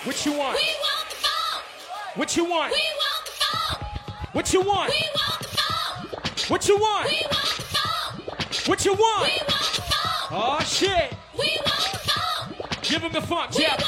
What you want? We want the phone. What you want? We want the phone. What you want? We want the phone. What you want? We want the phone. What you want? We want the phone. Oh shit! We want the phone. Give him the funk, We yeah.